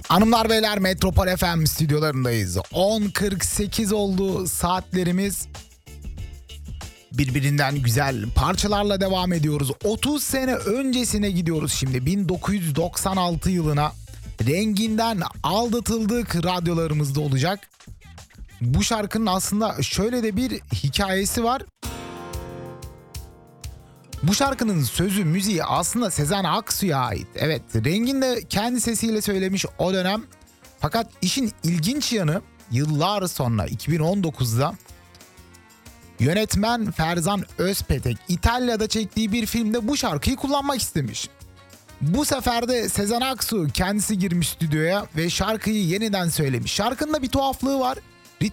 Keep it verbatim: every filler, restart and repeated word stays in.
Hanımlar beyler, Metropol F M stüdyolarındayız. on kırk sekiz oldu saatlerimiz. Birbirinden güzel parçalarla devam ediyoruz. otuz sene öncesine gidiyoruz şimdi. bin dokuz yüz doksan altı yılına. Renginden aldatıldık radyolarımızda olacak. Bu şarkının aslında şöyle de bir hikayesi var. Bu şarkının sözü, müziği aslında Sezen Aksu'ya ait. Evet, Rengin de kendi sesiyle söylemiş o dönem. Fakat işin ilginç yanı, yıllar sonra iki bin on dokuzda yönetmen Ferzan Özpetek İtalya'da çektiği bir filmde bu şarkıyı kullanmak istemiş. Bu sefer de Sezen Aksu kendisi girmiş stüdyoya ve şarkıyı yeniden söylemiş. Şarkının da bir tuhaflığı var.